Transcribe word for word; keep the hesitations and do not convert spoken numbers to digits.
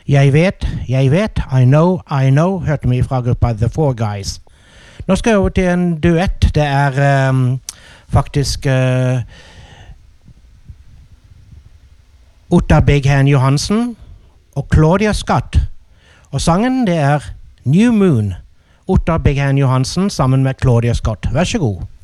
Jeg vet, jeg vet, I know, I know, hørte vi fra gruppa The Four Guys. Nå skal jeg over til en duett. Det er um, faktisk uh, Ottar Big-Hand Johansen og Claudia Scott. Og sangen det er New Moon. Ottar Big-Hand Johansen sammen med Claudia Scott. Vær så god.